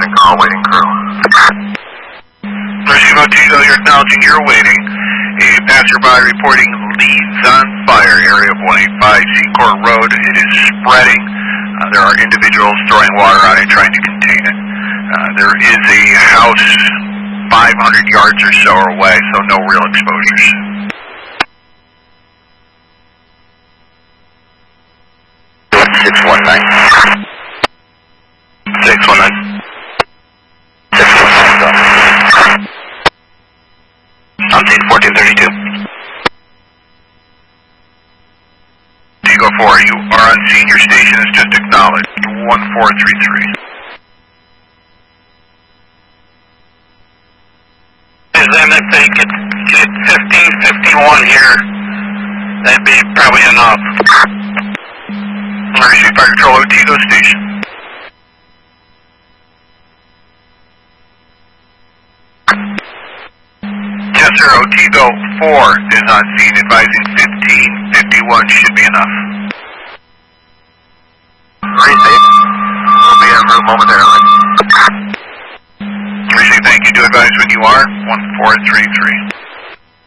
call, waiting crew. Receive Otigo, you're acknowledging you're waiting. A passerby reporting leads on fire, area of 185 Secor Road. It is spreading. There are individuals throwing water on it, trying to contain it. There is a house 500 yards or so away, so no real exposures. Six one nine. I'm seeing 1432. Digo 4, you are on scene. Your station is just acknowledged. 1433. Is them if they get 1551 here, that'd be probably enough. Receive Fire Control, Otigo Station. Yes, sir. Otigo 4 is on scene, advising 1551 should be enough. Receive. We'll be en route momentarily. Receive, thank you. Do advise when you are. 1433.